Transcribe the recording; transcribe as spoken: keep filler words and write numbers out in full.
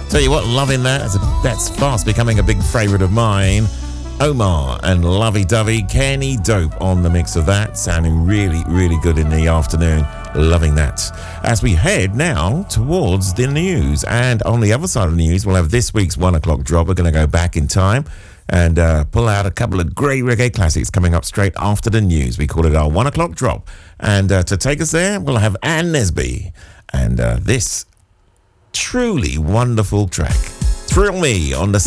Tell you what, loving that. That's, a, that's fast becoming a big favourite of mine. Omar and Lovey Dovey, Kenny Dope on the mix of that. Sounding really, really good in the afternoon. Loving that. As we head now towards the news. And on the other side of the news, we'll have this week's one o'clock drop. We're going to go back in time and uh, pull out a couple of great reggae classics coming up straight after the news. We call it our one o'clock drop. And uh, to take us there, we'll have Ann Nesby. And uh, this truly wonderful track, Thrill Me, on the